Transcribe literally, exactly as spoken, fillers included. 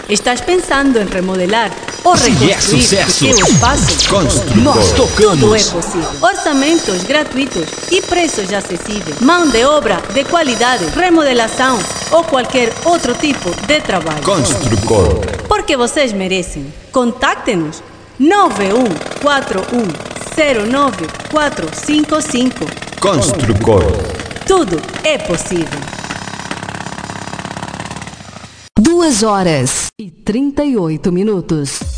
Estás pensando em remodelar ou reconstruir é sucesso. o teu espaço? Construtor. Nós tocamos. Tudo é possível. Orçamentos gratuitos e preços acessíveis. Mão de obra de qualidade, remodelação ou qualquer outro tipo de trabalho. Construcor. Porque vocês merecem. Contacte-nos nove um quatro um zero nove quatro cinco cinco. Construcor. Tudo é possível. Duas horas e trinta e oito minutos.